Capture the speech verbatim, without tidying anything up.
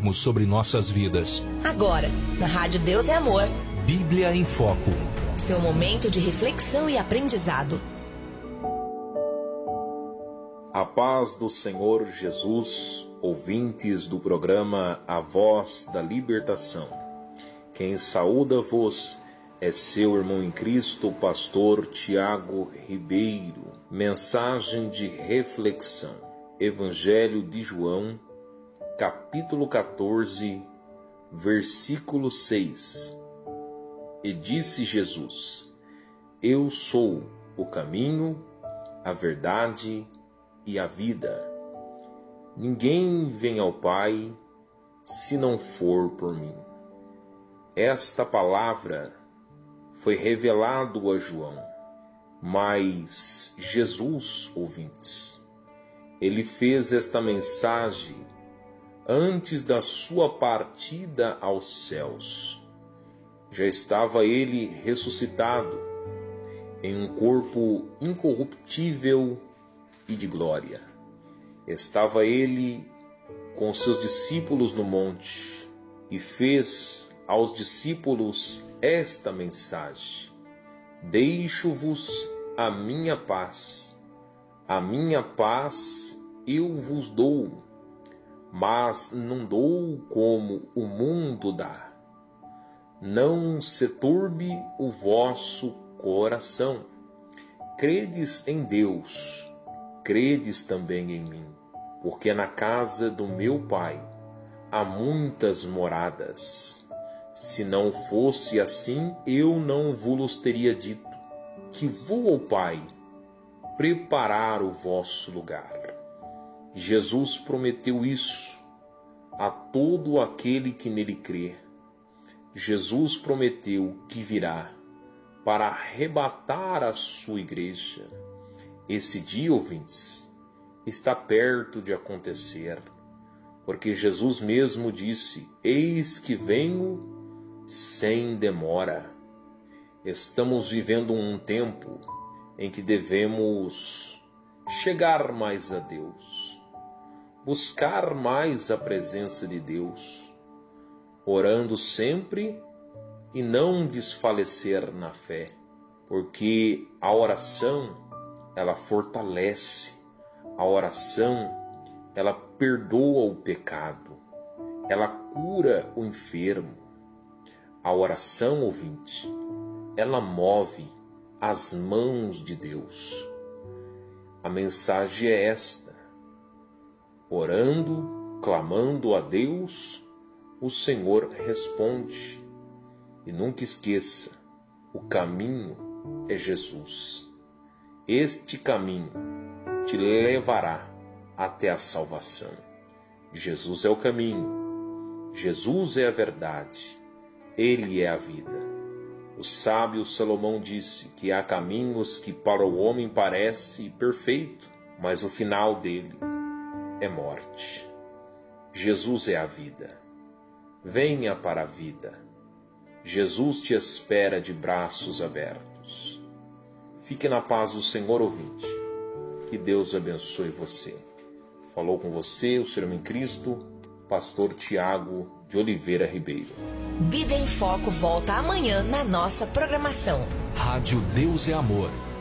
refletirmos sobre nossas vidas. Agora, na Rádio Deus é Amor. Bíblia em Foco. Seu momento de reflexão e aprendizado. A paz do Senhor Jesus, ouvintes do programa A Voz da Libertação. Quem saúda-vos é seu irmão em Cristo, pastor Tiago Ribeiro. Mensagem de reflexão. Evangelho de João, capítulo quatorze, versículo seis. E disse Jesus: Eu sou o caminho, a verdade e a vida. Ninguém vem ao Pai se não for por mim. Esta palavra foi revelado a João, mas Jesus, ouvintes, ele fez esta mensagem antes da sua partida aos céus. Já estava ele ressuscitado em um corpo incorruptível e de glória. Estava ele com seus discípulos no monte e fez aos discípulos esta mensagem: Deixo-vos a minha paz, a minha paz eu vos dou, mas não dou como o mundo dá. Não se turbe o vosso coração. Credes em Deus, credes também em mim, porque na casa do meu Pai há muitas moradas. Se não fosse assim, eu não vos teria dito que vou ao Pai preparar o vosso lugar. Jesus prometeu isso a todo aquele que nele crê. Jesus prometeu que virá para arrebatar a sua igreja. Esse dia, ouvintes, está perto de acontecer, porque Jesus mesmo disse: Eis que venho sem demora. Estamos vivendo um tempo em que devemos chegar mais a Deus, buscar mais a presença de Deus, orando sempre e não desfalecer na fé, porque a oração, ela fortalece, a oração, ela perdoa o pecado, ela cura o enfermo. A oração, ouvinte, ela move as mãos de Deus. A mensagem é esta: orando, clamando a Deus, o Senhor responde. E nunca esqueça, o caminho é Jesus. Este caminho te levará até a salvação. Jesus é o caminho, Jesus é a verdade, Ele é a vida. O sábio Salomão disse que há caminhos que para o homem parece perfeito, mas o final dele é morte. Jesus é a vida. Venha para a vida. Jesus te espera de braços abertos. Fique na paz do Senhor, ouvinte. Que Deus abençoe você. Falou com você o seu irmão em Cristo, pastor Tiago de Oliveira Ribeiro. Bíblia em Foco volta amanhã na nossa programação. Rádio Deus é Amor.